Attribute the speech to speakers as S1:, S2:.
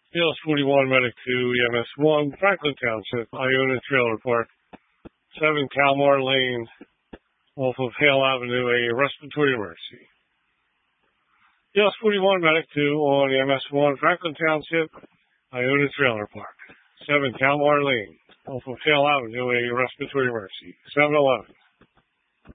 S1: ELS 41 Medic 2, EMS 1, Franklin Township, Iona Trailer Park, 7 Kalmar Lane, off of Hale Avenue, a respiratory emergency. ELS 41 Medic 2 on EMS 1, Franklin Township, Iona Trailer Park, 7 Kalmar Lane, off of Hale Avenue, a respiratory emergency. 711.